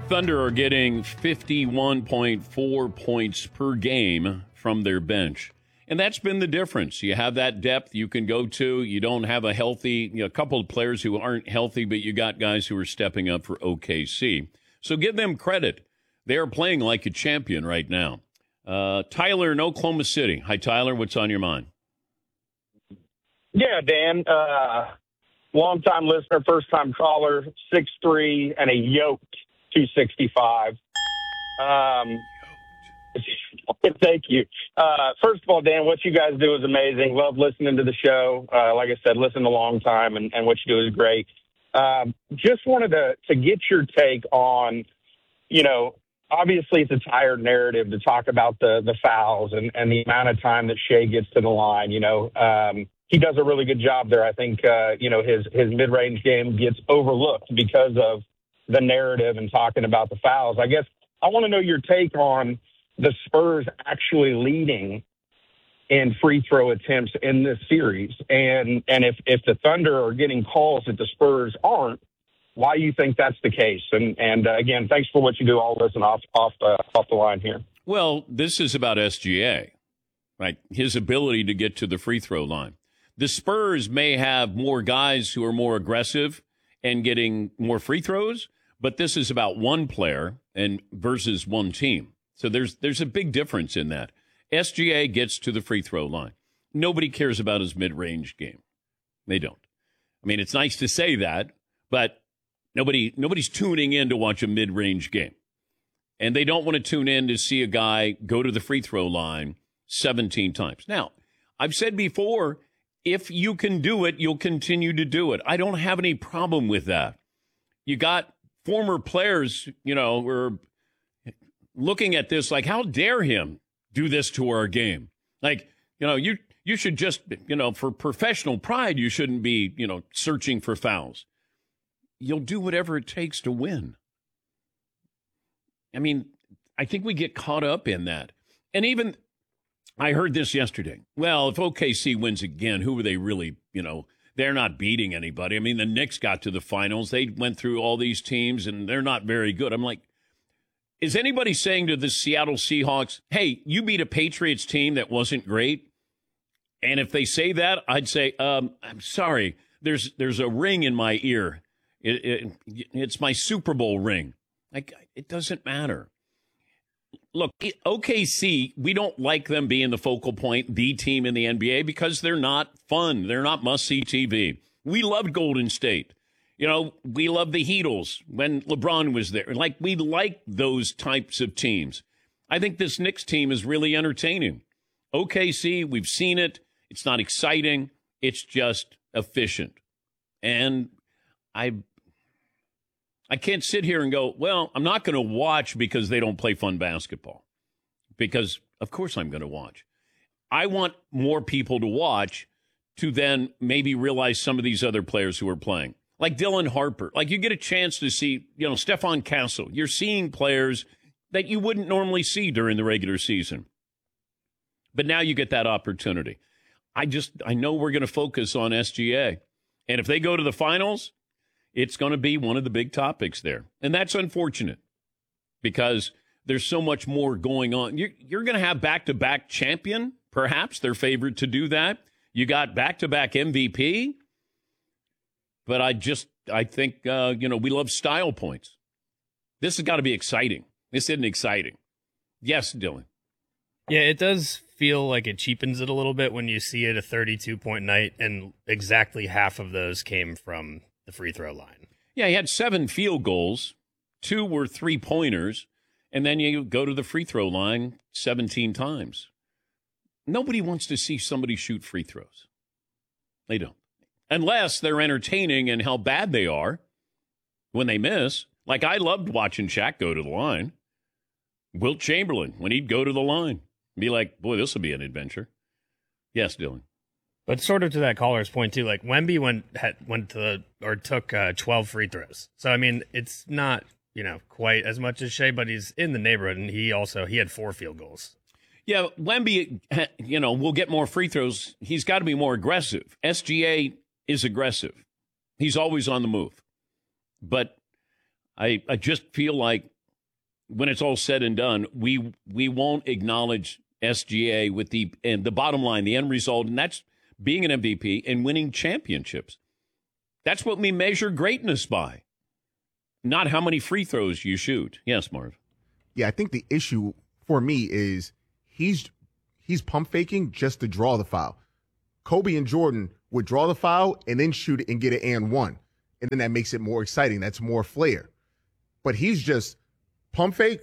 Thunder are getting 51.4 points per game from their bench. And that's been the difference. You have that depth you can go to. You don't have a couple of players who aren't healthy, but you got guys who are stepping up for OKC. So give them credit. They're playing like a champion right now. Tyler in Oklahoma City. Hi, Tyler. What's on your mind? Yeah, Dan. Long-time listener, first-time caller, 6'3", and a yoked 265. Thank you. First of all, Dan, what you guys do is amazing. Love listening to the show. Like I said, listen a long time, and what you do is great. Just wanted to get your take on, obviously it's a tired narrative to talk about the fouls and the amount of time that Shai gets to the line. He does a really good job there. I think, his mid-range game gets overlooked because of the narrative and talking about the fouls. I guess I want to know your take on the Spurs actually leading in free throw attempts in this series. And if the Thunder are getting calls that the Spurs aren't, why you think that's the case. And again, thanks for what you do, all this and off the line here. Well, this is about SGA, right? His ability to get to the free throw line. The Spurs may have more guys who are more aggressive and getting more free throws, but this is about one player and versus one team. So there's a big difference in that. SGA gets to the free throw line. Nobody cares about his mid-range game. They don't. I mean, it's nice to say that, but nobody's tuning in to watch a mid-range game. And they don't want to tune in to see a guy go to the free throw line 17 times. Now, I've said before, if you can do it, you'll continue to do it. I don't have any problem with that. You got former players, who are looking at this like, how dare him do this to our game? Like, you should just, for professional pride, you shouldn't be, searching for fouls. You'll do whatever it takes to win. I mean, I think we get caught up in that. And even, I heard this yesterday. Well, if OKC wins again, who are they really, they're not beating anybody. I mean, the Knicks got to the finals. They went through all these teams, and they're not very good. I'm like, is anybody saying to the Seattle Seahawks, hey, you beat a Patriots team that wasn't great? And if they say that, I'd say, I'm sorry, there's a ring in my ear. It's my Super Bowl ring. Like, it doesn't matter. Look, OKC, we don't like them being the focal point, the team in the NBA, because they're not fun. They're not must-see TV. We loved Golden State. We loved the Heatles when LeBron was there. Like, we like those types of teams. I think this Knicks team is really entertaining. OKC, we've seen it. It's not exciting. It's just efficient. And I can't sit here and go, well, I'm not going to watch because they don't play fun basketball. Because, of course, I'm going to watch. I want more people to watch to then maybe realize some of these other players who are playing. Like Dylan Harper. Like, you get a chance to see, Stephon Castle. You're seeing players that you wouldn't normally see during the regular season. But now you get that opportunity. I know we're going to focus on SGA. And if they go to the finals, it's going to be one of the big topics there. And that's unfortunate because there's so much more going on. You're going to have back-to-back champion, perhaps. They're favored to do that. You got back-to-back MVP. But I think, we love style points. This has got to be exciting. This isn't exciting. Yes, Dylan. Yeah, it does feel like it cheapens it a little bit when you see it a 32-point night, and exactly half of those came from the free throw line. Yeah, he had 7 field goals. 2 were 3-pointers. And then you go to the free throw line 17 times. Nobody wants to see somebody shoot free throws. They don't. Unless they're entertaining and how bad they are when they miss. Like, I loved watching Shaq go to the line. Wilt Chamberlain, when he'd go to the line. Be like, boy, this will be an adventure. Yes, Dylan. But sort of to that caller's point, too, like Wemby took 12 free throws. So, I mean, it's not, quite as much as Shai, but he's in the neighborhood, and he had 4 field goals. Yeah, Wemby, will get more free throws. He's got to be more aggressive. SGA is aggressive. He's always on the move. But I just feel like when it's all said and done, we won't acknowledge SGA with the bottom line, the end result, and that's being an MVP and winning championships. That's what we measure greatness by, not how many free throws you shoot. Yes, Marv. Yeah, I think the issue for me is he's pump faking just to draw the foul. Kobe and Jordan would draw the foul and then shoot it and get it and one. And then that makes it more exciting. That's more flair. But he's just pump fake,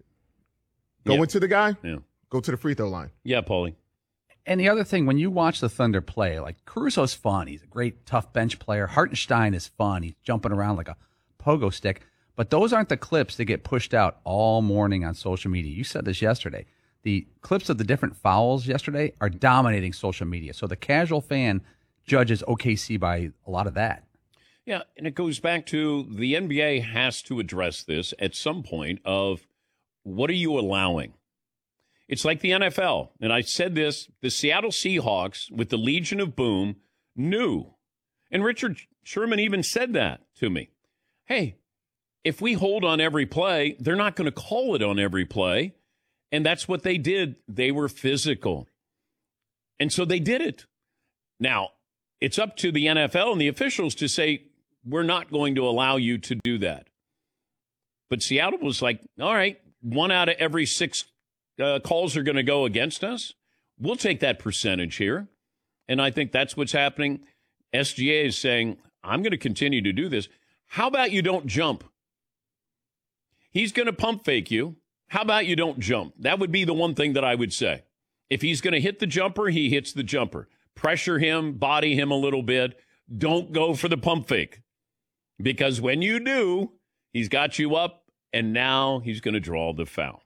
go into the guy, go to the free throw line. Yeah, Paulie. And the other thing, when you watch the Thunder play, like Caruso's fun. He's a great, tough bench player. Hartenstein is fun. He's jumping around like a pogo stick. But those aren't the clips that get pushed out all morning on social media. You said this yesterday. The clips of the different fouls yesterday are dominating social media. So the casual fan judges OKC by a lot of that. Yeah, and it goes back to the NBA has to address this at some point of what are you allowing? It's like the NFL. And I said this, the Seattle Seahawks with the Legion of Boom knew. And Richard Sherman even said that to me. Hey, if we hold on every play, they're not going to call it on every play. And that's what they did. They were physical. And so they did it. Now, it's up to the NFL and the officials to say, we're not going to allow you to do that. But Seattle was like, all right, 1 out of every 6 calls are going to go against us. We'll take that percentage here. And I think that's what's happening. SGA is saying, I'm going to continue to do this. How about you don't jump? He's going to pump fake you. How about you don't jump? That would be the one thing that I would say. If he's going to hit the jumper, he hits the jumper. Pressure him, body him a little bit. Don't go for the pump fake. Because when you do, he's got you up, and now he's going to draw the foul.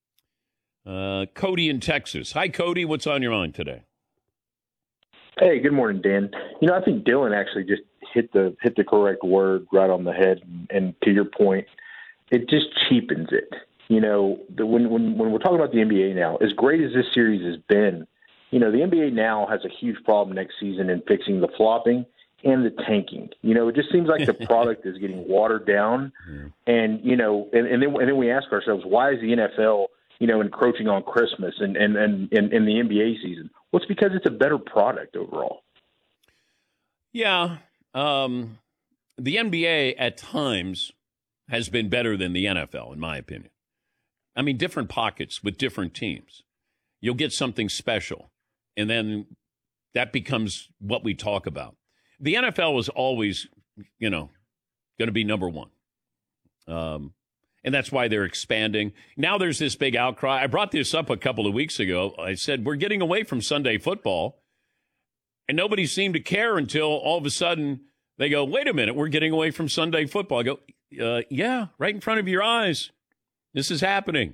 Cody in Texas. Hi, Cody. What's on your mind today? Hey, good morning, Dan. I think Dylan actually just hit the correct word right on the head. And to your point, it just cheapens it. When we're talking about the NBA now, as great as this series has been, the NBA now has a huge problem next season in fixing the flopping and the tanking. It just seems like the product is getting watered down. And, and then we ask ourselves, why is the NFL, encroaching on Christmas and the NBA season? Well, it's because it's a better product overall. Yeah. The NBA at times has been better than the NFL, in my opinion. I mean, different pockets with different teams. You'll get something special, and then that becomes what we talk about. The NFL was always, going to be number one. And that's why they're expanding. Now there's this big outcry. I brought this up a couple of weeks ago. I said, we're getting away from Sunday football. And nobody seemed to care until all of a sudden they go, wait a minute, we're getting away from Sunday football. I go, yeah, right in front of your eyes. This is happening.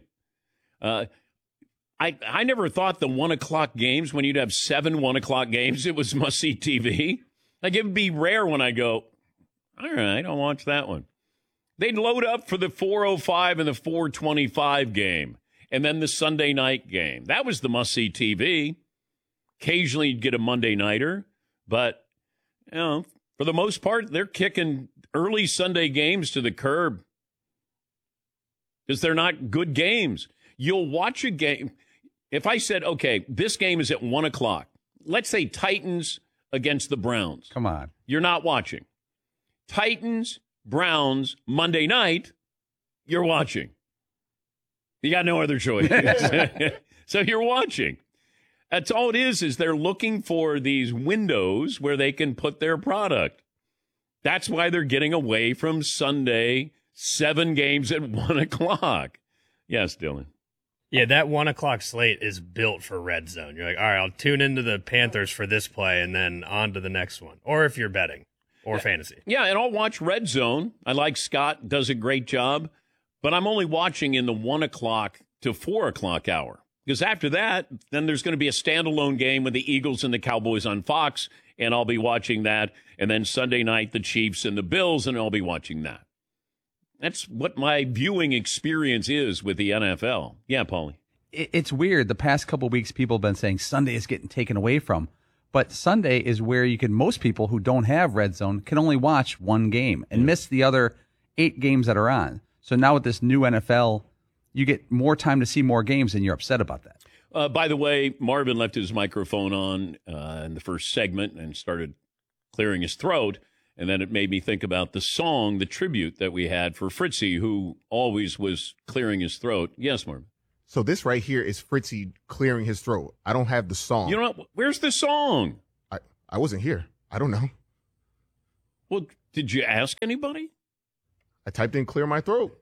I never thought the 1 o'clock games, when you'd have 7 1 o'clock games, it was must-see TV. Like, it would be rare when I go, all right, I'll watch that one. They'd load up for the 4:05 and the 4:25 game, and then the Sunday night game. That was the must-see TV. Occasionally you'd get a Monday nighter, but, for the most part, they're kicking early Sunday games to the curb because they're not good games. You'll watch a game. If I said, okay, this game is at 1 o'clock, let's say Titans against the Browns. Come on. You're not watching. Titans, Browns, Monday night, you're watching. You got no other choice. So you're watching. That's all it is they're looking for these windows where they can put their product. That's why they're getting away from Sunday, 7 games at 1 o'clock. Yes, Dylan. Yeah, that 1 o'clock slate is built for red zone. You're like, all right, I'll tune into the Panthers for this play and then on to the next one. Or if you're betting or fantasy. Yeah, and I'll watch Red Zone. I like Scott, does a great job. But I'm only watching in the 1 o'clock to 4 o'clock hour. Because after that, then there's going to be a standalone game with the Eagles and the Cowboys on Fox, and I'll be watching that. And then Sunday night, the Chiefs and the Bills, and I'll be watching that. That's what my viewing experience is with the NFL. Yeah, Paulie. It's weird. The past couple of weeks, people have been saying Sunday is getting taken away from. But Sunday is where most people who don't have Red Zone can only watch one game and miss the other 8 games that are on. So now with this new NFL you get more time to see more games, and you're upset about that. By the way, Marvin left his microphone on in the first segment and started clearing his throat. And then it made me think about the song, the tribute that we had for Fritzy, who always was clearing his throat. Yes, Marvin. So this right here is Fritzy clearing his throat. I don't have the song. You know what? Where's the song? I wasn't here. I don't know. Well, did you ask anybody? I typed in clear my throat.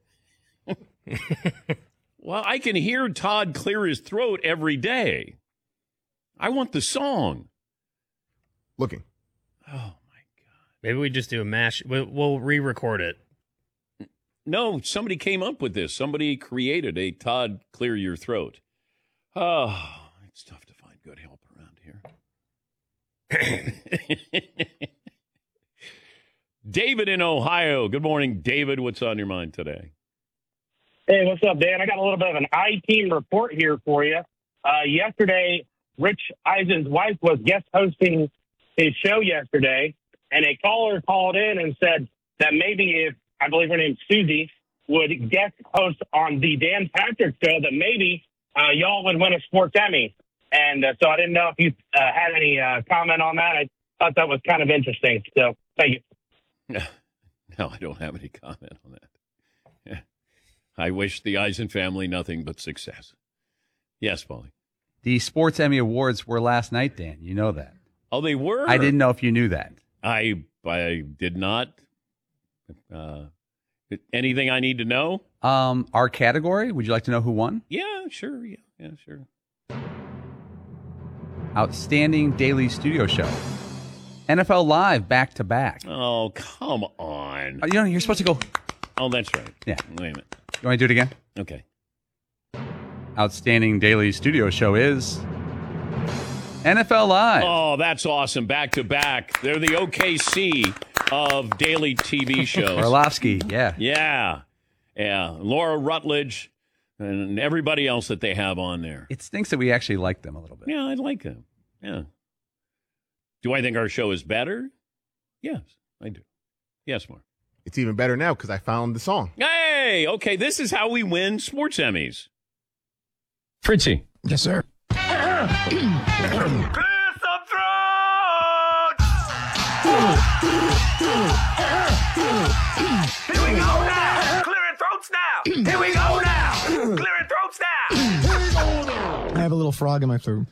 Well, I can hear Todd clear his throat every day. I want the song. Looking. Oh, my God. Maybe we just do a mash. We'll re-record it. No, somebody came up with this. Somebody created a Todd clear your throat. Oh, it's tough to find good help around here. David in Ohio. Good morning, David. What's on your mind today? Hey, what's up, Dan? I got a little bit of an I-team report here for you. Yesterday, Rich Eisen's wife was guest hosting his show yesterday, and a caller called in and said that maybe if, I believe her name's Susie, would guest host on the Dan Patrick Show, that maybe y'all would win a Sports Emmy. And so I didn't know if you had any comment on that. I thought that was kind of interesting. So thank you. No, I don't have any comment on that. I wish the Eisen family nothing but success. Yes, Paulie. The Sports Emmy Awards were last night, Dan. You know that. Oh, they were? I didn't know if you knew that. I did not. Anything I need to know? Our category, would you like to know who won? Yeah, sure. Yeah, sure. Outstanding Daily Studio Show. NFL Live back-to-back. Oh, come on. You're supposed to go. Oh, that's right. Yeah. Wait a minute. You want to do it again? Okay. Outstanding Daily Studio Show is NFL Live. Oh, that's awesome. Back-to-back. They're the OKC of daily TV shows. Orlovsky, yeah. Yeah. Laura Rutledge and everybody else that they have on there. It stinks that we actually like them a little bit. Yeah, I like them. Yeah. Do I think our show is better? Yes, I do. Yes, Mark. It's even better now because I found the song. Hey, okay, this is how we win Sports Emmys. Fritzy. Yes, sir. Clear some throats! Here we go now! Clearing throats now! Here we go now! Clearing throats now! I have a little frog in my throat.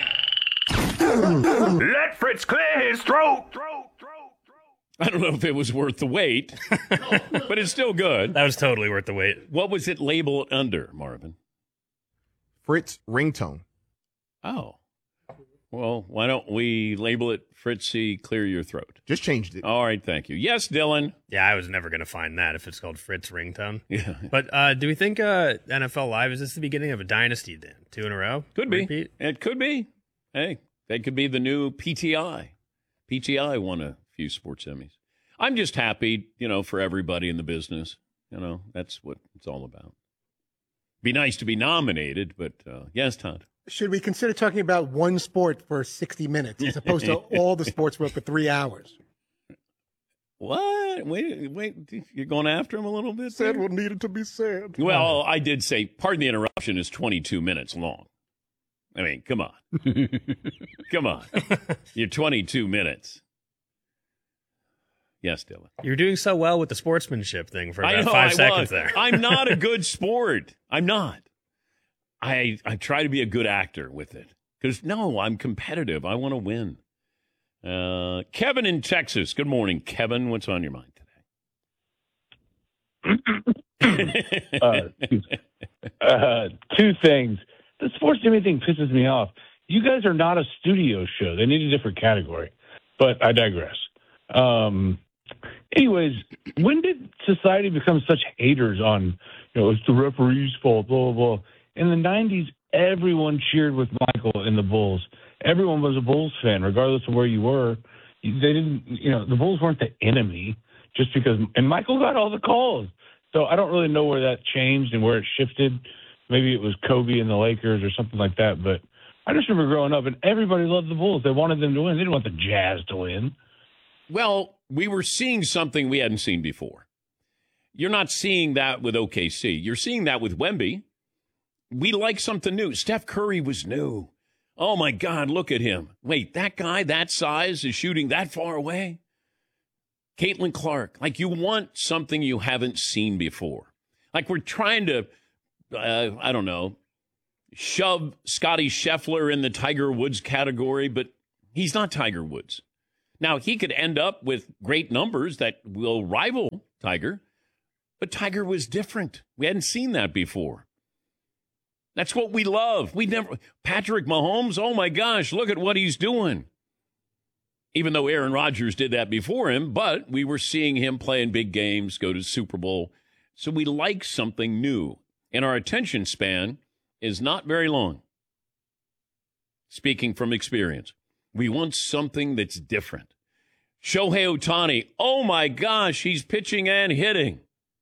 Let Fritz clear his throat! I don't know if it was worth the wait, but it's still good. That was totally worth the wait. What was it labeled under, Marvin? Fritz ringtone. Oh. Well, why don't we label it Fritzy Clear Your Throat? Just changed it. All right, thank you. Yes, Dylan. Yeah, I was never going to find that if it's called Fritz ringtone. Yeah. But do we think NFL Live, is this the beginning of a dynasty, Dan? 2 in a row? Could be. Repeat? It could be. Hey, that could be the new PTI. PTI won a few Sports Emmys. I'm just happy, for everybody in the business. That's what it's all about. Be nice to be nominated, but yes, Todd. Should we consider talking about one sport for 60 minutes as opposed to all the sports for 3 hours? What? Wait. You're going after him a little bit? Said what needed to be said. Well, I did say, pardon the interruption, is 22 minutes long. I mean, come on. Come on. You're 22 minutes. Yes, Dylan. You're doing so well with the sportsmanship thing for about 5 seconds there. I'm not a good sport. I'm not. I try to be a good actor with it. Because, no, I'm competitive. I want to win. Kevin in Texas. Good morning, Kevin. What's on your mind today? Two things. The sports Emmy thing pisses me off. You guys are not a studio show. They need a different category. But I digress. Anyways, when did society become such haters on, it's the referee's fault, blah, blah, blah. In the 90s, everyone cheered with Michael in the Bulls. Everyone was a Bulls fan, regardless of where you were. They didn't, the Bulls weren't the enemy just because, and Michael got all the calls. So I don't really know where that changed and where it shifted. Maybe it was Kobe and the Lakers or something like that. But I just remember growing up and everybody loved the Bulls. They wanted them to win. They didn't want the Jazz to win. Well, we were seeing something we hadn't seen before. You're not seeing that with OKC. You're seeing that with Wemby. we like something new. Steph Curry was new. Oh, my God, look at him. Wait, that guy that size is shooting that far away? Caitlin Clark, like you want something you haven't seen before. Like we're trying to, I don't know, shove Scotty Scheffler in the Tiger Woods category, but he's not Tiger Woods. Now, he could end up with great numbers that will rival Tiger, but Tiger was different. We hadn't seen that before. That's what we love. Patrick Mahomes, oh my gosh, look at what he's doing. Even though Aaron Rodgers did that before him, but we were seeing him play in big games, go to Super Bowl. So we like something new. And our attention span is not very long. Speaking from experience, we want something that's different. Shohei Ohtani, oh my gosh, he's pitching and hitting.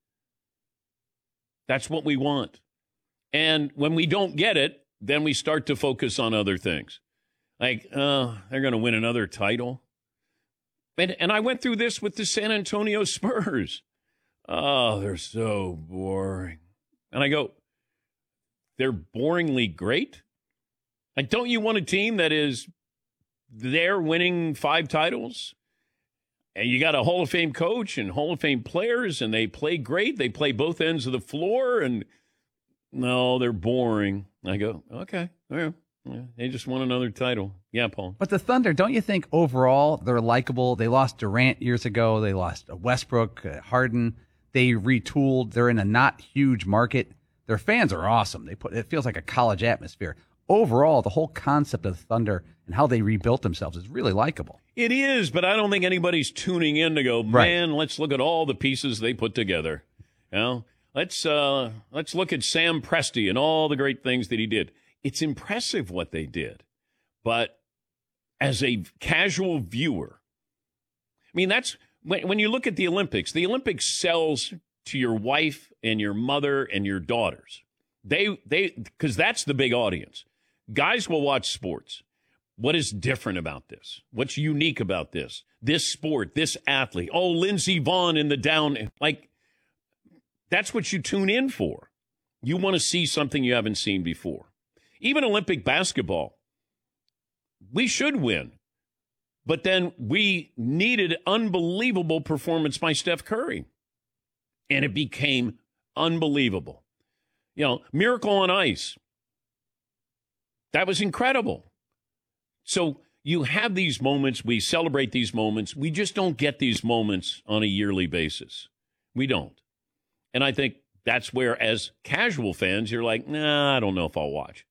That's what we want. And when we don't get it, then we start to focus on other things. Like, they're going to win another title. And I went through this with the San Antonio Spurs. Oh, they're so boring. And I go, they're boringly great? Like, don't you want a team that is there winning 5 titles? And you got a Hall of Fame coach and Hall of Fame players, and they play great. They play both ends of the floor, and no, they're boring. I go, okay, well, yeah, they just won another title. Yeah, Paul. But the Thunder, don't you think overall they're likable? They lost Durant years ago. They lost Westbrook, Harden. They retooled. They're in a not huge market. Their fans are awesome. It feels like a college atmosphere. Overall, the whole concept of the Thunder and how they rebuilt themselves is really likable. It is, but I don't think anybody's tuning in to go, man, let's look at all the pieces they put together. You know, let's look at Sam Presti and all the great things that he did. It's impressive what they did. But as a casual viewer, I mean, that's when you look at the Olympics sells to your wife and your mother and your daughters. They because that's the big audience. Guys will watch sports. What is different about this? What's unique about this? This sport, this athlete. Oh, Lindsey Vonn in the down. Like, that's what you tune in for. You want to see something you haven't seen before. Even Olympic basketball, we should win. But then we needed unbelievable performance by Steph Curry. And it became unbelievable. You know, Miracle on Ice. That was incredible. So you have these moments. We celebrate these moments. We just don't get these moments on a yearly basis. We don't. And I think that's where, as casual fans, you're like, nah, I don't know if I'll watch.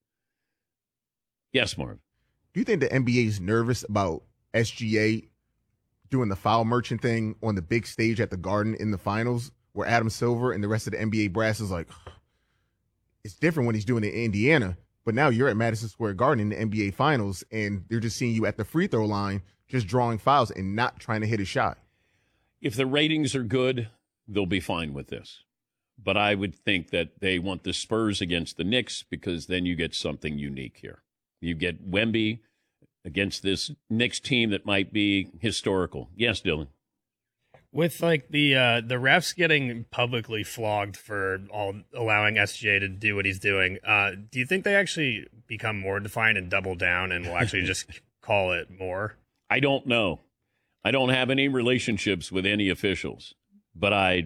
Yes, Marv. Do you think the NBA is nervous about SGA doing the foul merchant thing on the big stage at the Garden in the finals, where Adam Silver and the rest of the NBA brass is like, it's different when he's doing it in Indiana, but now you're at Madison Square Garden in the NBA finals, and they're just seeing you at the free throw line just drawing fouls and not trying to hit a shot. If the ratings are good, they'll be fine with this. But I would think that they want the Spurs against the Knicks, because then you get something unique here. You get Wemby against this Knicks team that might be historical. Yes, Dylan. With like the refs getting publicly flogged for allowing SGA to do what he's doing, do you think they actually become more defiant and double down and will actually just call it more? I don't know. I don't have any relationships with any officials, but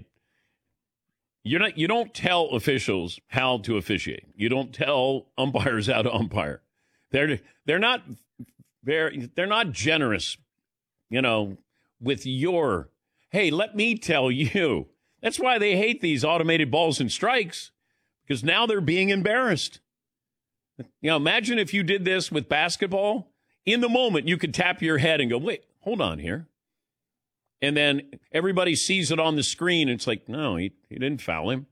you don't tell officials how to officiate. You don't tell umpires how to umpire. They're not generous, you know, with your, hey, let me tell you. That's why they hate these automated balls and strikes, because now they're being embarrassed. You know, imagine if you did this with basketball. In the moment, you could tap your head and go, wait, hold on here. And then everybody sees it on the screen. And it's like, no, he didn't foul him.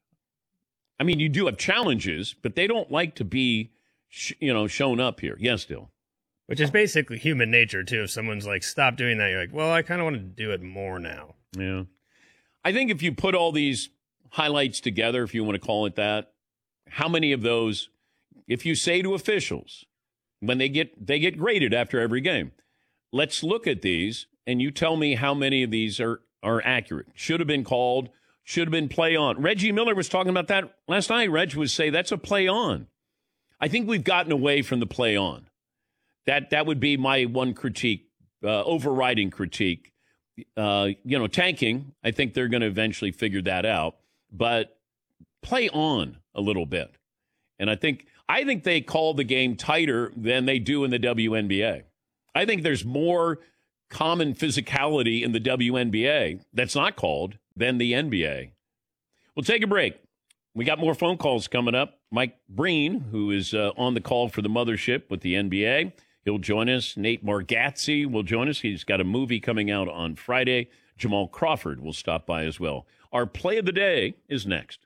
I mean, you do have challenges, but they don't like to be, shown up here. Yes, Dill. Which is basically human nature, too. If someone's like, stop doing that, you're like, well, I kind of want to do it more now. Yeah. I think if you put all these highlights together, if you want to call it that, how many of those, if you say to officials, when they get graded after every game, let's look at these, and you tell me how many of these are accurate, should have been called, should have been play on. Reggie Miller was talking about that last night. Reg would say that's a play on. I think we've gotten away from the play on. That would be my one critique, overriding critique. Tanking, I think they're going to eventually figure that out. But play on a little bit. And I think they call the game tighter than they do in the WNBA. I think there's more common physicality in the WNBA that's not called than the NBA. We'll take a break. We got more phone calls coming up. Mike Breen, who is on the call for the mothership with the NBA, he'll join us. Nate Bargatze will join us. He's got a movie coming out on Friday. Jamal Crawford will stop by as well. Our play of the day is next.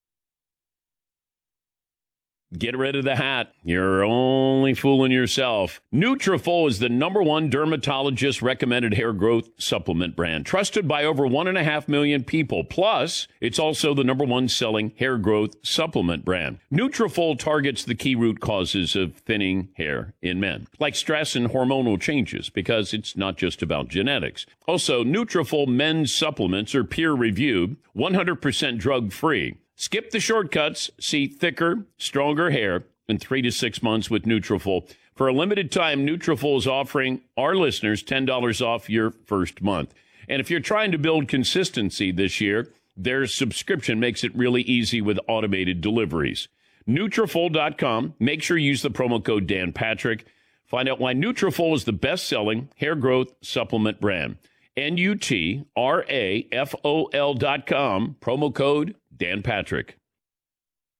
Get rid of the hat. You're only fooling yourself. Nutrafol is the #1 dermatologist-recommended hair growth supplement brand, trusted by over 1.5 million people. Plus, it's also the #1 selling hair growth supplement brand. Nutrafol targets the key root causes of thinning hair in men, like stress and hormonal changes, because it's not just about genetics. Also, Nutrafol men's supplements are peer-reviewed, 100% drug-free. Skip the shortcuts. See thicker, stronger hair in 3 to 6 months with Nutrafol. For a limited time, Nutrafol is offering our listeners $10 off your first month. And if you're trying to build consistency this year, their subscription makes it really easy with automated deliveries. Nutrafol.com. Make sure you use the promo code Dan Patrick. Find out why Nutrafol is the best-selling hair growth supplement brand. Nutrafol.com. Promo code Dan Patrick.